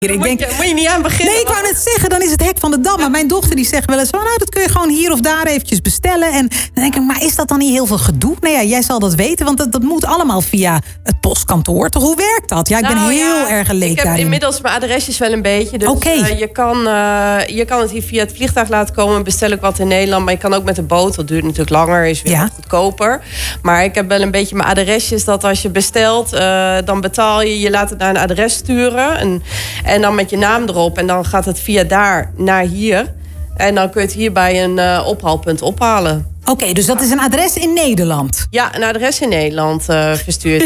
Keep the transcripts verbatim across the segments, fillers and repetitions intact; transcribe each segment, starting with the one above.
Ik moet, denk, je, moet je niet aan beginnen. Nee, ik wou net zeggen, dan is het hek van de Dam. Maar mijn dochter die zegt wel eens van, nou, dat kun je gewoon hier of daar eventjes bestellen. En dan denk ik, maar is dat dan niet heel veel gedoe? Nou ja, jij zal dat weten, want dat, dat moet allemaal via het postkantoor. Toch, hoe werkt dat? Ja, ik nou, ben heel ja, erg geleerd Ik heb daarin. inmiddels mijn adresjes wel een beetje. Dus okay. uh, je, kan, uh, je kan het hier via het vliegtuig laten komen. Bestel ik wat in Nederland. Maar je kan ook met de boot. Dat duurt natuurlijk langer, is weer ja. wat goedkoper. Maar ik heb wel een beetje mijn adresjes. Dat als je bestelt, uh, dan betaal je. Je laat het naar een adres sturen. En, en dan met je naam erop. En dan gaat het via daar naar hier. En dan kun je het hier bij een uh, ophaalpunt ophalen. Oké, okay, dus dat is een adres in Nederland? Ja, een adres in Nederland uh, verstuurd.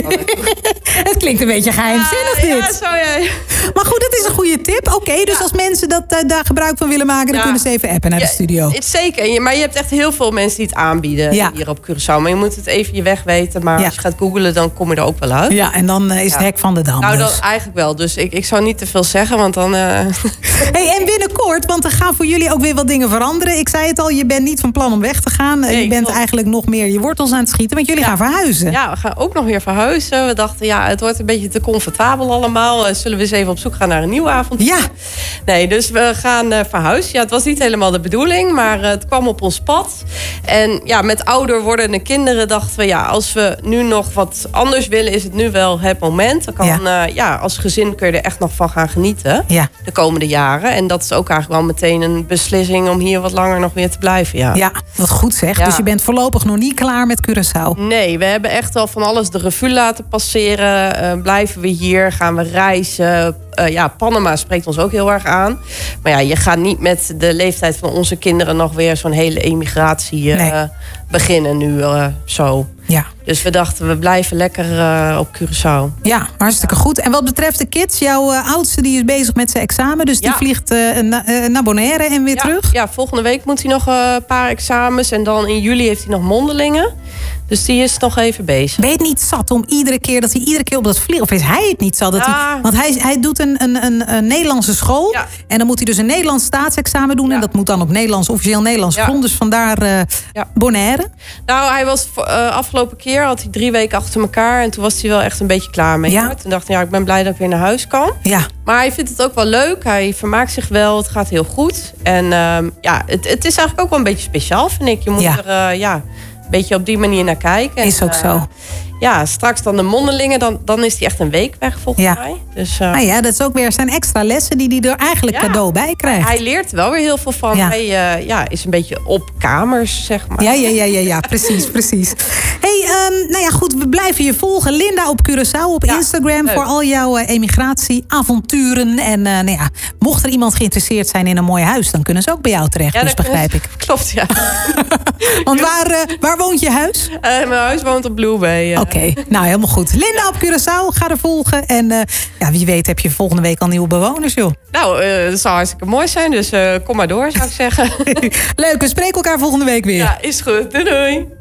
Het klinkt een beetje geheimzinnig, ja, dit. Ja, zo jij. Maar goed, dat is een goede tip. Oké, okay, dus ja. als mensen dat, uh, daar gebruik van willen maken... dan ja. kunnen ze even appen naar ja, de studio. Het zeker, maar je hebt echt heel veel mensen die het aanbieden ja. hier op Curaçao. Maar je moet het even je weg weten. Maar ja. als je gaat googlen, dan kom je er ook wel uit. Ja, en dan uh, is ja. het hek van de Dam. Nou, dus. dan eigenlijk wel. Dus ik, ik zou niet te veel zeggen, want dan... Uh... Hey, en binnenkort, want er gaan voor jullie ook weer wat dingen veranderen. Ik zei het al, je bent niet van plan om weg te gaan. Nee, je bent klopt. eigenlijk nog meer je wortels aan het schieten. Want jullie ja. gaan verhuizen. Ja, we gaan ook nog weer verhuizen. We dachten, ja, het wordt een beetje te comfortabel allemaal. Zullen we eens even op zoek gaan naar een nieuw avontuur? Ja. Nee, dus we gaan uh, verhuizen. Ja, het was niet helemaal de bedoeling, maar uh, het kwam op ons pad. En ja, met ouder wordende kinderen dachten we, ja, als we nu nog wat anders willen, is het nu wel het moment. Dan kan, ja. Uh, ja, als gezin kun je er echt nog van gaan genieten. Ja. De komende jaren. En dat is ook eigenlijk wel meteen een beslissing om hier wat langer nog weer te blijven. Ja, ja wat goed zeg. Ja. Dus je bent voorlopig nog niet klaar met Curaçao? Nee, we hebben echt al van alles de revue laten passeren. Uh, blijven we hier? Gaan we reizen? Uh, ja, Panama spreekt ons ook heel erg aan. Maar ja, je gaat niet met de leeftijd van onze kinderen nog weer zo'n hele emigratie uh, nee. beginnen nu uh, zo. Ja. Dus we dachten, we blijven lekker uh, op Curaçao. Ja, hartstikke ja. goed. En wat betreft de kids, jouw uh, oudste die is bezig met zijn examen. Dus die ja. vliegt uh, na, uh, naar Bonaire en weer ja. terug? Ja, volgende week moet hij nog uh, een paar examens. En dan in juli heeft hij nog mondelingen. Dus die is nog even bezig. Ben je het niet zat om iedere keer dat hij iedere keer op dat vlieg... Of is hij het niet zat? Dat ja. hij, want hij, hij doet een, een, een, een Nederlandse school. Ja. En dan moet hij dus een Nederlands staatsexamen doen. Ja. En dat moet dan op Nederlands, officieel Nederlands ja. grond. Dus vandaar uh, ja. Bonaire. Nou, hij was uh, afgelopen keer had hij drie weken achter elkaar. En toen was hij wel echt een beetje klaar mee. Ja. Toen dacht hij, ja, ik ben blij dat ik weer naar huis kan. Ja. Maar hij vindt het ook wel leuk. Hij vermaakt zich wel. Het gaat heel goed. En uh, ja, het, het is eigenlijk ook wel een beetje speciaal, vind ik. Je moet ja. er... Uh, ja, een beetje op die manier naar kijken. Is ook zo. Uh, ja, straks dan de mondelingen, dan, dan is die echt een week weg volgens ja. mij. Dus, uh, nou ja, dat is ook weer zijn extra lessen die hij er eigenlijk ja. cadeau bij krijgt. Hij leert wel weer heel veel van. Ja. Hij uh, ja, is een beetje op kamers, zeg maar. Ja, ja, ja, ja, ja precies, precies. Hey, um, nou ja, goed, we blijven je volgen. Linda op Curaçao, op ja, Instagram, leuk. Voor al jouw uh, emigratieavonturen. En uh, nou ja, mocht er iemand geïnteresseerd zijn in een mooi huis, dan kunnen ze ook bij jou terecht. Ja, dus begrijp ik. Klopt, ja. Want waar, uh, waar woont je huis? Uh, mijn huis woont op Blue Bay. Uh. Oké, okay, nou helemaal goed. Linda op Curaçao, ga er volgen. En uh, ja, wie weet heb je volgende week al nieuwe bewoners, joh. Nou, uh, dat zou hartstikke mooi zijn. Dus uh, kom maar door, zou ik zeggen. Leuk, we spreken elkaar volgende week weer. Ja, is goed. Doei doei.